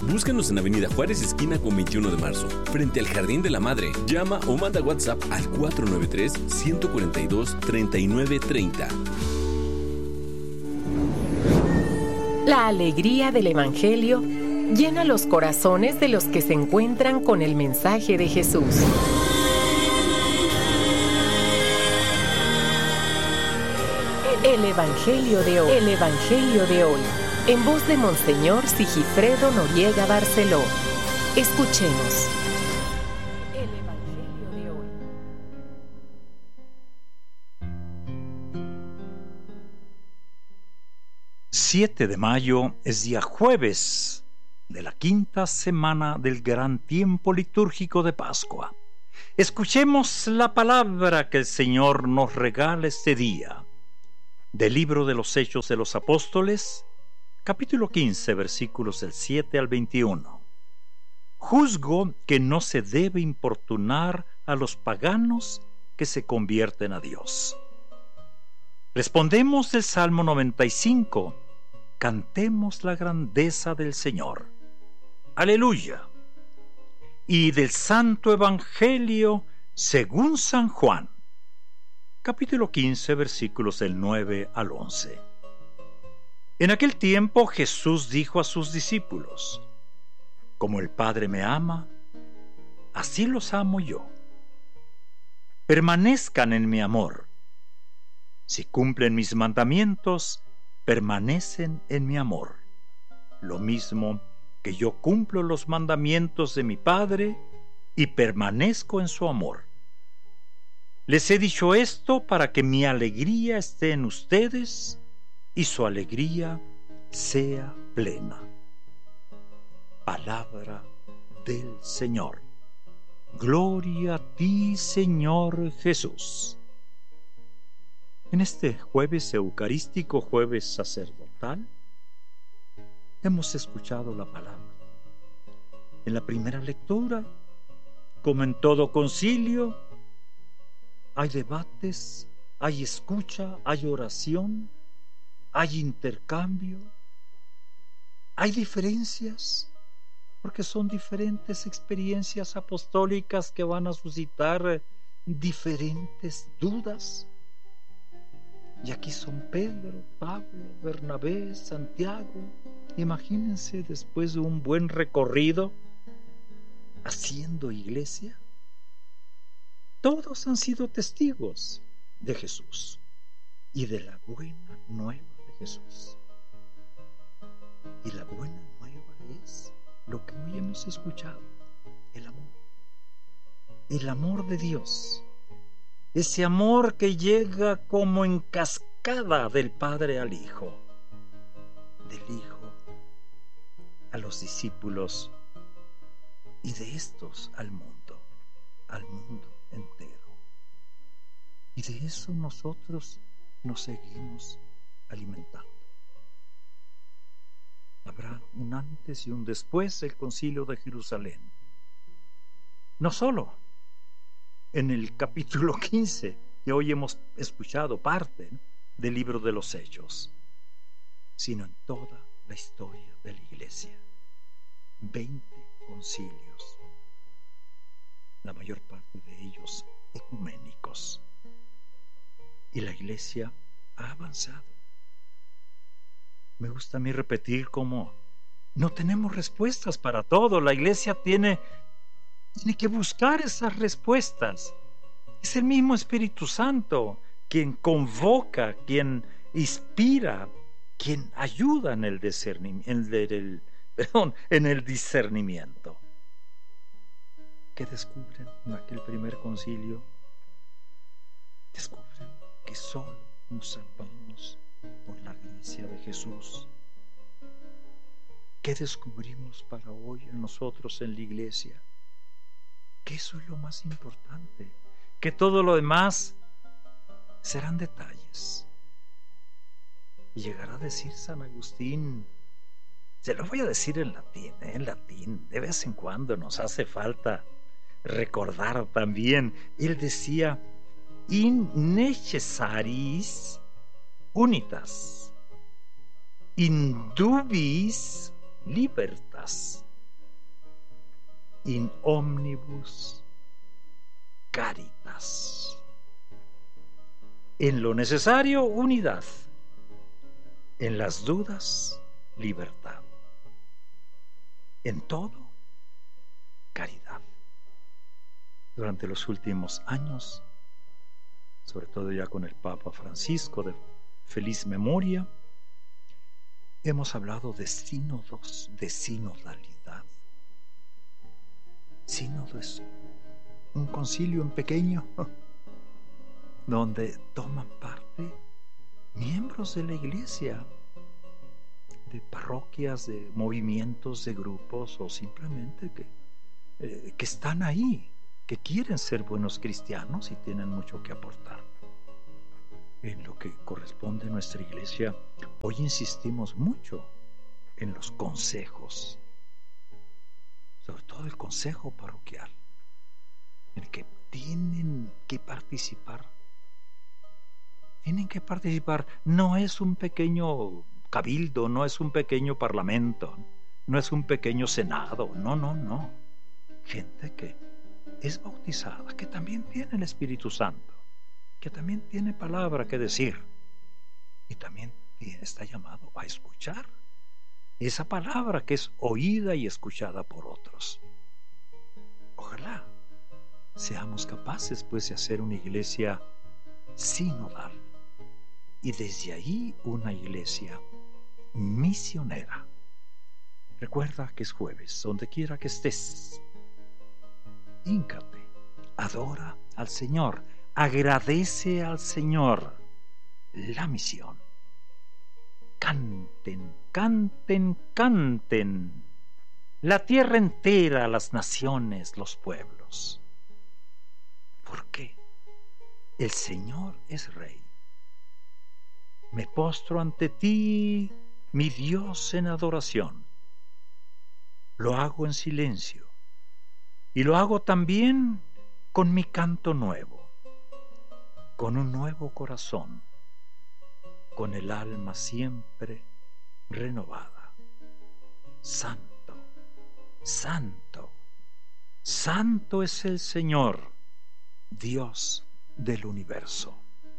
Búscanos en Avenida Juárez, esquina con 21 de marzo, frente al Jardín de la Madre. Llama o manda WhatsApp al 493-142-3930. La alegría del Evangelio llena los corazones de los que se encuentran con el mensaje de Jesús. El Evangelio de hoy. El Evangelio de hoy. En voz de Monseñor Sigifredo Noriega Barceló. Escuchemos. El Evangelio de hoy. 7 de mayo es día jueves de la quinta semana del gran tiempo litúrgico de Pascua. Escuchemos la palabra que el Señor nos regala este día. Del libro de los Hechos de los Apóstoles, capítulo 15, versículos del 7 al 21. Juzgo que no se debe importunar a los paganos que se convierten a Dios. Respondemos del Salmo 95. Cantemos la grandeza del Señor. Aleluya. Y del Santo Evangelio según San Juan, capítulo 15, versículos del 9 al 11. En aquel tiempo Jesús dijo a sus discípulos: Como el Padre me ama, así los amo yo. Permanezcan en mi amor. Si cumplen mis mandamientos, permanecen en mi amor, lo mismo que yo cumplo los mandamientos de mi Padre y permanezco en su amor. Les he dicho esto para que mi alegría esté en ustedes y su alegría sea plena. Palabra del Señor. Gloria a ti, Señor Jesús. En este jueves eucarístico, jueves sacerdotal, hemos escuchado la palabra. En la primera lectura, como en todo concilio, hay debates, hay escucha, hay oración, hay intercambio, hay diferencias, porque son diferentes experiencias apostólicas que van a suscitar diferentes dudas. Y aquí son Pedro, Pablo, Bernabé, Santiago. Imagínense, después de un buen recorrido haciendo iglesia, todos han sido testigos de Jesús y de la buena nueva de Jesús. Y la buena nueva es lo que hoy hemos escuchado: el amor. El amor de Dios. Ese amor que llega como en cascada del Padre al Hijo, del Hijo a los discípulos y de estos al mundo entero. Y de eso nosotros nos seguimos alimentando. Habrá un antes y un después del Concilio de Jerusalén. No solo en el capítulo 15, que hoy hemos escuchado parte del libro de los Hechos, sino en toda la historia de la Iglesia. 20 concilios, la mayor parte de ellos ecuménicos. Y la Iglesia ha avanzado. Me gusta a mí repetir como no tenemos respuestas para todo. La Iglesia tiene que buscar esas respuestas. Es el mismo Espíritu Santo quien convoca, quien inspira, quien ayuda en el discernimiento. ¿Qué descubren en aquel primer concilio? Descubren que solo nos salvamos por la gracia de Jesús. ¿Qué descubrimos para hoy en nosotros en la Iglesia? Que eso es lo más importante, que todo lo demás serán detalles. Y llegará a decir San Agustín, se lo voy a decir en latín, de vez en cuando nos hace falta recordar también. Él decía: in necessaris unitas, in dubiis libertas. in omnibus caritas. En lo necesario, unidad. En las dudas, libertad. En todo, caridad. Durante los últimos años, sobre todo ya con el Papa Francisco de feliz memoria, hemos hablado de sínodos, de sinodalidad. Sínodo es un concilio en pequeño donde toman parte miembros de la iglesia, de parroquias, de movimientos, de grupos, o simplemente que están ahí, que quieren ser buenos cristianos y tienen mucho que aportar. En lo que corresponde a nuestra iglesia, hoy insistimos mucho en los consejos, sobre todo el consejo parroquial, en el que tienen que participar. Tienen que participar. No es un pequeño cabildo, no es un pequeño parlamento, no es un pequeño senado, no. Gente que es bautizada, que también tiene el Espíritu Santo, que también tiene palabra que decir y también está llamado a escuchar esa palabra que es oída y escuchada por otros. Ojalá seamos capaces pues de hacer una iglesia sinodal y desde ahí una iglesia misionera. Recuerda que es jueves, donde quiera que estés, híncate, adora al Señor, agradece al Señor la misión. Canten, canten, canten, la tierra entera, las naciones, los pueblos. ¿Por qué? El Señor es Rey. Me postro ante ti, mi Dios, en adoración. Lo hago en silencio y lo hago también con mi canto nuevo, con un nuevo corazón, con el alma siempre renovada. Santo, santo, santo es el Señor, Dios del universo.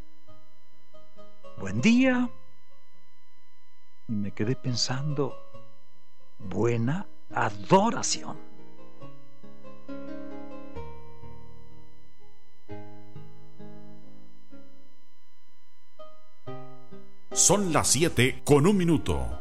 Buen día. Y me quedé pensando, buena adoración. Son las 7:01.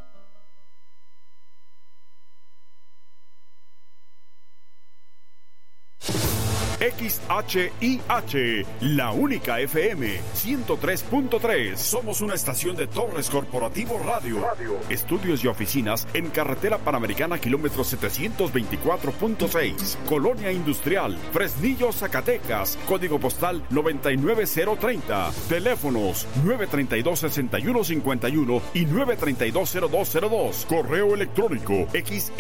XHIH, la única FM 103.3. Somos una estación de Torres Corporativo Radio. Estudios y oficinas en Carretera Panamericana, kilómetro 724.6, Colonia Industrial, Fresnillo, Zacatecas. Código postal 99030. Teléfonos 932-6151 y 932-0202. Correo electrónico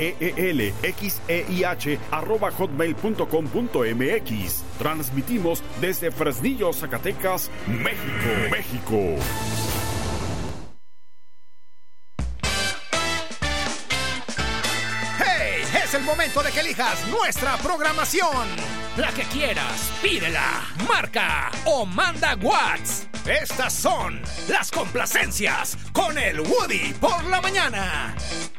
xeelxeih@hotmail.com.mx. Transmitimos desde Fresnillo, Zacatecas, México. ¡Hey! Es el momento de que elijas nuestra programación. La que quieras, pídela, marca o manda WhatsApp. Estas son las complacencias con el Woody por la mañana.